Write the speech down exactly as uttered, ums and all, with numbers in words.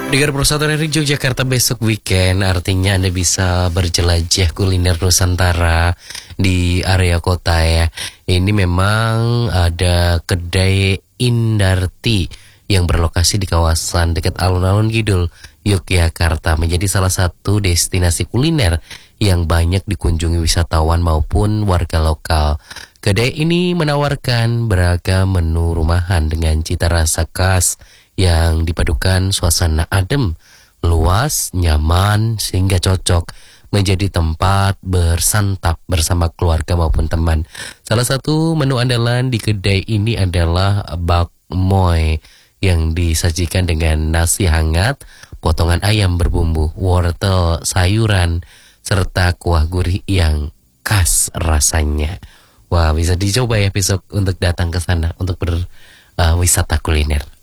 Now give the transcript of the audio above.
Dengar persatuan dari Yogyakarta besok weekend, artinya Anda bisa berjelajah kuliner Nusantara di area kota ya. Ini memang ada kedai Indarti yang berlokasi di kawasan dekat alun-alun Kidul, Yogyakarta, menjadi salah satu destinasi kuliner yang banyak dikunjungi wisatawan maupun warga lokal. Kedai ini menawarkan beragam menu rumahan dengan cita rasa khas yang dipadukan suasana adem, luas, nyaman, sehingga cocok menjadi tempat bersantap bersama keluarga maupun teman. Salah satu menu andalan di kedai ini adalah bakmoy yang disajikan dengan nasi hangat, potongan ayam berbumbu, wortel, sayuran, serta kuah gurih yang khas rasanya. Wah, bisa dicoba ya besok untuk datang ke sana untuk berwisata uh, kuliner.